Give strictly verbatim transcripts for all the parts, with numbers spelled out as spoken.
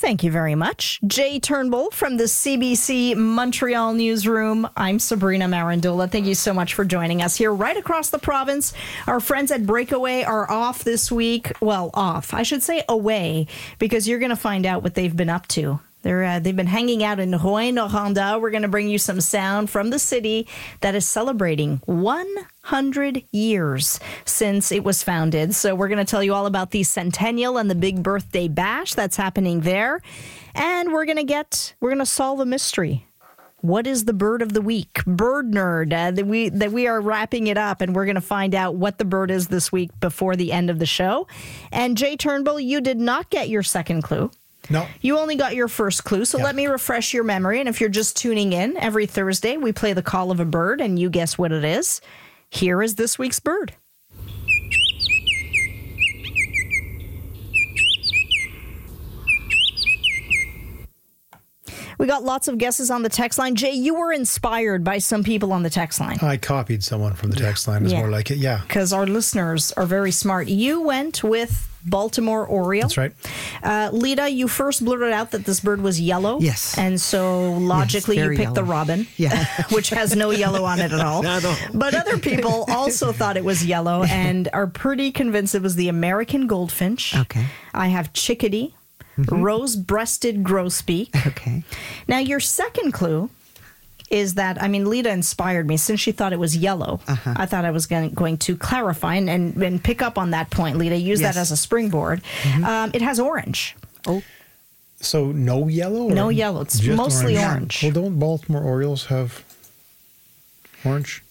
Thank you very much. Jay Turnbull from the C B C Montreal newsroom. I'm Sabrina Marandola. Thank you so much for joining us here right across the province. Our friends at Breakaway are off this week. Well, off. I should say away, because you're going to find out what they've been up to. They're, uh, they've been hanging out in Rouyn-Noranda. We're going to bring you some sound from the city that is celebrating one hundred years since it was founded. So we're going to tell you all about the centennial and the big birthday bash that's happening there. And we're going to get, we're going to solve a mystery. What is the bird of the week? Bird Nerd. Uh, that we that we are wrapping it up, and we're going to find out what the bird is this week before the end of the show. And Jay Turnbull, you did not get your second clue. No. You only got your first clue, so yeah. Let me refresh your memory. And if you're just tuning in, every Thursday we play the call of a bird, and you guess what it is. Here is this week's bird. We got lots of guesses on the text line. Jay, you were inspired by some people on the text line. I copied someone from the text line. It's yeah. more like it, yeah. Because our listeners are very smart. You went with Baltimore Oriole. That's right. Uh, Lita, you first blurted out that this bird was yellow. Yes. And so logically yes, you picked yellow. the robin, yeah. which has no yellow on it at all. No, no. But other people also thought it was yellow and are pretty convinced it was the American goldfinch. Okay. I have chickadee. Mm-hmm. Rose-breasted grosbeak. Okay. Now, your second clue is that, I mean, Lita inspired me since she thought it was yellow. Uh-huh. I thought I was going, going to clarify and, and, and pick up on that point, Lita. Use yes. that as a springboard. Mm-hmm. Um, it has orange. Oh. So no yellow? No yellow. It's mostly orange. orange. Well, don't Baltimore Orioles have orange?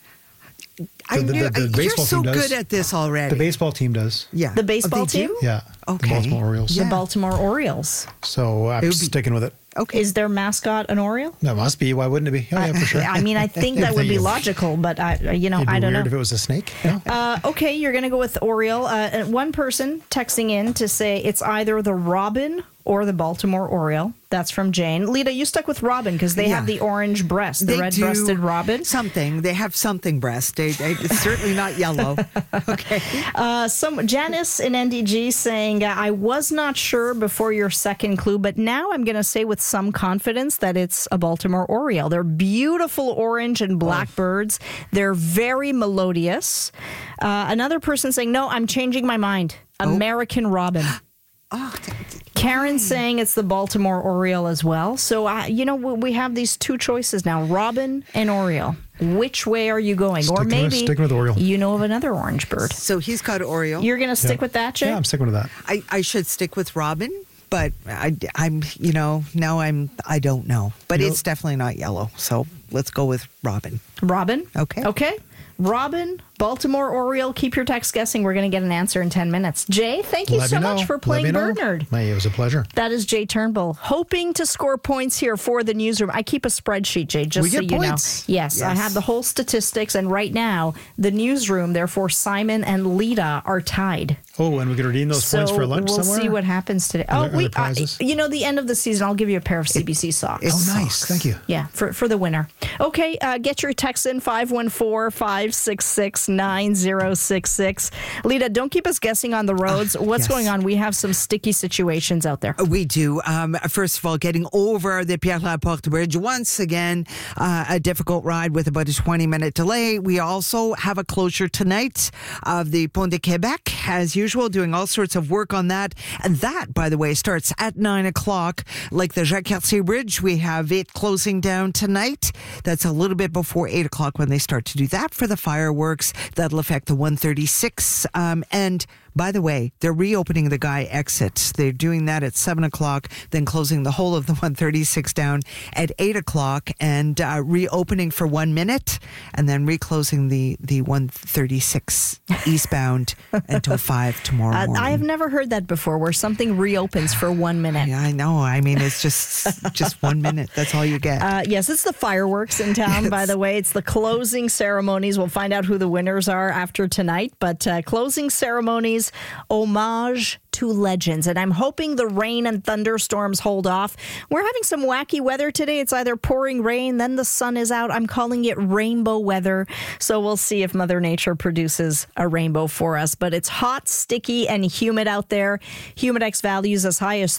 I the, knew, the, the, the you're so does. good at this already. The baseball team does. Yeah. The baseball oh, team? do? Yeah. Okay. The Baltimore Orioles. The Yeah. Baltimore Orioles. So I'm be, sticking with it. Okay. Is their mascot an Oriole? That must be. Why wouldn't it be? Oh, yeah, for sure. I mean, I think that would be logical, but I, you know, It'd be I don't weird know. if it was a snake. Yeah. Uh, okay, you're going to go with Oriole. Uh, and one person texting in to say it's either the robin or the Baltimore Oriole. That's from Jane. Lita, you stuck with robin because they yeah. have the orange breast, the they red-breasted robin. Something. They have something breast. They, they, it's certainly not yellow. Okay. Uh, some Janice in N D G saying, uh, I was not sure before your second clue, but now I'm going to say with some confidence that it's a Baltimore Oriole. They're beautiful orange and black oh. birds. They're very melodious. Uh, another person saying, no, I'm changing my mind. Oh. American robin. Oh, Karen saying it's the Baltimore Oriole as well. So, uh, you know, we have these two choices now, robin and Oriole. Which way are you going? Sticking or maybe with, sticking with Oriole. You know of another orange bird. So he's got Oriole. You're going to stick yeah. with that, Jay? Yeah, I'm sticking with that. I, I should stick with robin, but I, I'm, you know, now I'm, I don't know. But you it's know, definitely not yellow. So let's go with robin. Robin? Okay. Okay. Robin, Baltimore Oriole. Keep your text guessing. We're going to get an answer in ten minutes. Jay, thank you Let so me know. much for Let playing me know. Bird Nerd. Hey, it was a pleasure. That is Jay Turnbull, hoping to score points here for the newsroom. I keep a spreadsheet, Jay, just we so get you points. know. Yes, yes, I have the whole statistics, and right now, the newsroom, therefore Simon and Lita are tied. Oh, and we could redeem those so points for lunch we'll somewhere? see what happens today. Are Oh, there, we, are there prizes? uh, you know, the end of the season, I'll give you a pair of C B C socks. Oh, nice. Thank you. Yeah, for for the winner. Okay, uh, get your text in five one four, five six six, nine zero six six. Lita, don't keep us guessing on the roads. Uh, What's yes. going on? We have some sticky situations out there. We do. Um, first of all, getting over the Pierre-Laporte Bridge. Once again, uh, a difficult ride with about a twenty-minute delay. We also have a closure tonight of the Pont de Québec, as usual, doing all sorts of work on that. And that, by the way, starts at nine o'clock. Like the Jacques-Cartier Bridge, we have it closing down tonight. That's a little bit before eight o'clock when they start to do that for the fireworks. That'll affect the one thirty-six. Um, and by the way, they're reopening the Guy exit. They're doing that at seven o'clock, then closing the whole of the one thirty-six down at eight o'clock and uh, reopening for one minute and then reclosing the, the one thirty-six eastbound until five tomorrow Uh, morning. I have never heard that before, where something reopens for one minute. Yeah, I know. I mean, it's just just one minute. That's all you get. Uh, yes, it's the fireworks in town, Yes. by the way. It's the closing ceremonies. We'll find out who the winners are after tonight. But uh, closing ceremonies, homage to legends. And I'm hoping the rain and thunderstorms hold off. We're having some wacky weather today. It's either pouring rain, then the sun is out. I'm calling it rainbow weather. So we'll see if Mother Nature produces a rainbow for us. But it's hot, sticky, and humid out there. Humidex values as high as